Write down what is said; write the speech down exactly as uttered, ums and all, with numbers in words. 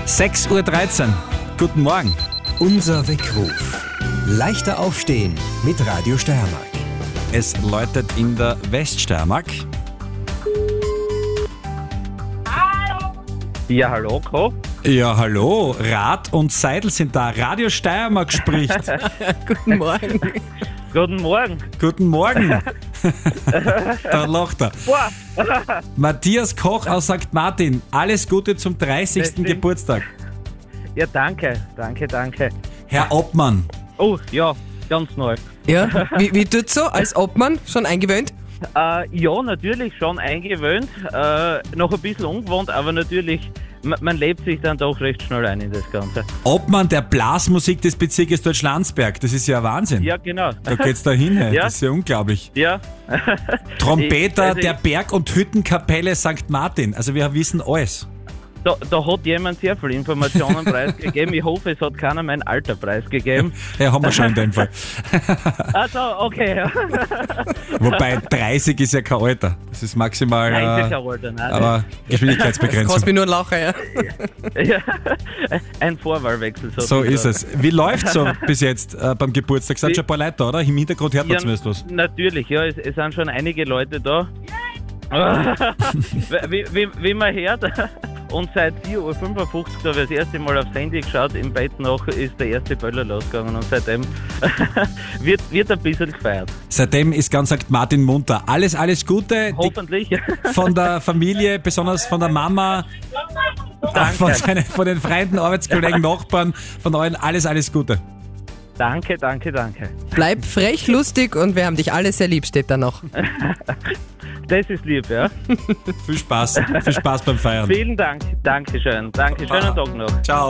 sechs Uhr dreizehn. Guten Morgen. Unser Weckruf. Leichter aufstehen mit Radio Steiermark. Es läutet in der Weststeiermark. Ja, hallo, Co. Ja, hallo. Rad und Seidel sind da. Radio Steiermark spricht. Guten Morgen. Guten Morgen. Guten Morgen. Da lacht er. Boah. Matthias Koch aus Sankt Martin. Alles Gute zum dreißigsten Das stimmt. Geburtstag. Ja, danke, danke, danke. Herr Obmann. Oh, ja, ganz neu. Ja, wie, wie tut's so? Als Obmann? Schon eingewöhnt? Äh, ja, natürlich schon eingewöhnt, äh, noch ein bisschen ungewohnt, aber natürlich, man, man lebt sich dann doch recht schnell ein in das Ganze. Obmann der Blasmusik des Bezirkes Deutschlandsberg. Das ist ja Wahnsinn. Ja, genau. Da geht's da hin. Hey. Ja. Das ist ja unglaublich. Ja. Trompeter Ich- also der ich- Berg- und Hüttenkapelle Sankt Martin. Also wir wissen alles. Da, da hat jemand sehr viel Informationen preisgegeben. Ich hoffe, es hat keiner mein Alter preisgegeben. Ja, haben wir schon in dem Fall. Also, okay. Ja. Wobei dreißig ist ja kein Alter. Das ist maximal Nein, ist äh, ja kein Alter, nein. aber Geschwindigkeitsbegrenzung. Kostet mir nur einen Lacher, ja. Ja, ein Vorwahlwechsel. So ist sozusagen. es. Wie läuft's so bis jetzt äh, beim Geburtstag? Sind Wie- schon ein paar Leute da, oder? Im Hintergrund hört man Ja, zumindest was. natürlich, ja, es, es sind schon einige Leute da. wie, wie, wie man hört, und seit vier Uhr fünfundfünfzig habe ich das erste Mal aufs Handy geschaut, im Bett noch ist der erste Böller losgegangen und seitdem wird, wird ein bisschen gefeiert. Seitdem ist ganz Sankt Martin munter. Alles, alles Gute. Die, Hoffentlich. von der Familie, besonders von der Mama, äh, von, seinen, von den Freunden, Arbeitskollegen, Nachbarn, von allen alles, alles Gute. Danke, danke, danke. Bleib frech, lustig und wir haben dich alle sehr lieb, steht da noch. Das ist lieb, ja. Viel Spaß. Viel Spaß beim Feiern. Vielen Dank. Dankeschön. Danke, schönen Tag noch. Ciao.